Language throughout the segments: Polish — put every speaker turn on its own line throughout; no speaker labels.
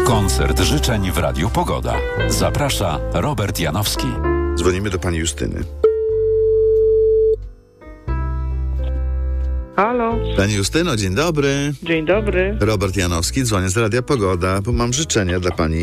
Koncert życzeń w Radiu Pogoda. Zaprasza Robert Janowski.
Dzwonimy do pani Justyny.
Halo.
Pani Justyno, dzień dobry.
Dzień dobry.
Robert Janowski, dzwonię z Radia Pogoda, bo mam życzenia dla pani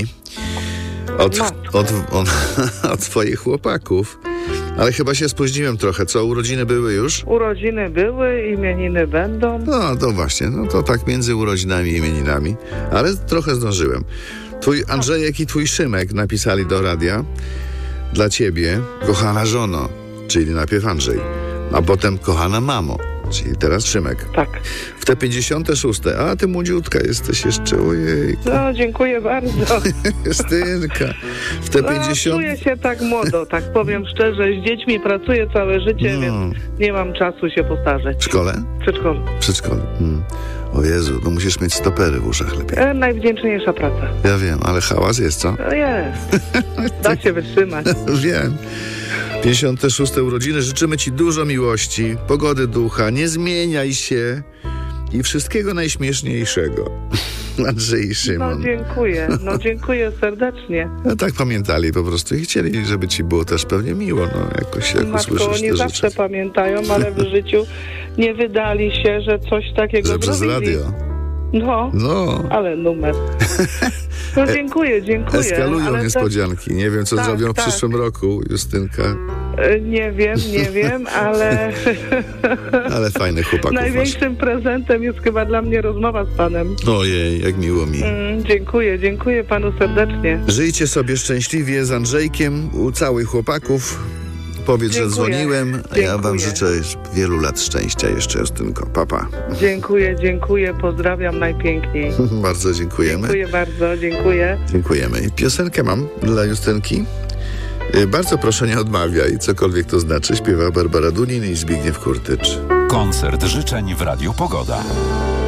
od swoich chłopaków. Ale chyba się spóźniłem trochę. Co, urodziny były już?
Urodziny były, imieniny będą.
No, to właśnie. No to tak między urodzinami i imieninami. Ale trochę zdążyłem. Twój Andrzejek i twój Szymek napisali do radia dla ciebie, kochana żono, czyli najpierw Andrzej, a potem kochana mamo, czyli teraz Szymek.
Tak.
W te 56. A ty młodziutka jesteś jeszcze, ojej.
No, dziękuję bardzo.
Justynka. W te 50...
Czuję się tak młodo, tak powiem szczerze. Z dziećmi pracuję całe życie, więc nie mam czasu się postarzeć.
W szkole?
W przedszkolu.
W przedszkolu. O Jezu, no musisz mieć stopery w uszach lepiej.
Najwdzięczniejsza praca.
Ja wiem, ale hałas jest, co?
No jest. Da się wytrzymać.
Wiem. 56. urodziny. Życzymy ci dużo miłości, pogody ducha, nie zmieniaj się i wszystkiego najśmieszniejszego. Andrzej i Szymon.
No dziękuję serdecznie.
No tak pamiętali po prostu i chcieli, żeby ci było też pewnie miło, no jakoś jak usłyszysz
oni
te
zawsze
rzeczy.
pamiętają, ale w życiu nie wydali się, że coś takiego
Że przez
zrobili.
radio.
No, ale numer. No dziękuję.
Eskalują
ale
niespodzianki. Nie wiem, co zrobią w
tak.
przyszłym roku, Justynka.
Nie wiem, ale...
Ale fajnych chłopaków masz.
Największym prezentem jest chyba dla mnie rozmowa z panem.
Ojej, jak miło mi.
Dziękuję panu serdecznie.
Żyjcie sobie szczęśliwie z Andrzejkiem, u całych chłopaków. Powiedz, że dzwoniłem, a ja wam życzę wielu lat szczęścia jeszcze, Justynko. Pa.
Dziękuję, pozdrawiam najpiękniej.
Bardzo dziękujemy.
Dziękuję bardzo, dziękuję.
Dziękujemy. I piosenkę mam dla Justynki. Bardzo proszę, nie odmawiaj, cokolwiek to znaczy. Śpiewa Barbara Dunin i Zbigniew Kurtycz.
Koncert życzeń w Radiu Pogoda.